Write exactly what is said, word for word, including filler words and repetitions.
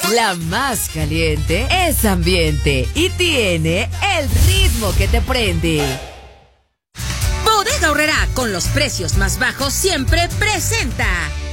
La más caliente es ambiente y tiene el ritmo que te prende. Bodega Aurrerá, con los precios más bajos siempre presenta